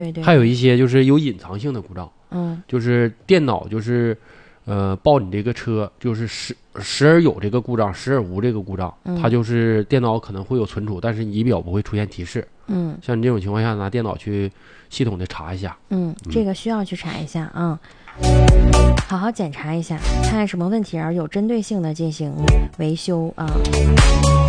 对， 还有一些就是有隐藏性的故障，就是电脑就是报你这个车就是时而有这个故障，时而无这个故障，它就是电脑可能会有存储，但是仪表不会出现提示。像你这种情况下，拿电脑去系统的查一下。 这个需要去查一下啊，好好检查一下，看看什么问题，而有针对性的进行维修啊。